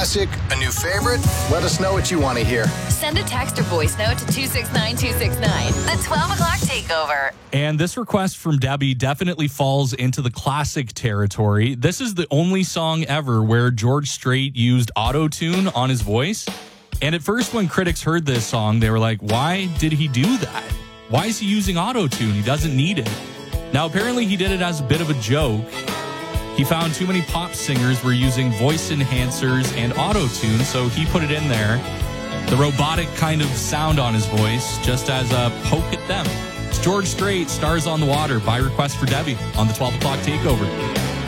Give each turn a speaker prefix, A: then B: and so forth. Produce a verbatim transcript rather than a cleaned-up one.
A: classic, a new favorite? Let us know what you want to hear.
B: Send a text or voice note to two six nine two six nine. The twelve o'clock takeover.
C: And this request from Debbie definitely falls into the classic territory. This is the only song ever where George Strait used auto-tune on his voice. And at first, when critics heard this song, they were like, why did he do that? Why is he using auto-tune? He doesn't need it. Now, apparently he did it as a bit of a joke. He found too many pop singers were using voice enhancers and auto-tune, so he put it in there. The robotic kind of sound on his voice, just as a poke at them. It's George Strait, Stars on the Water, by request for Debbie on the twelve o'clock takeover.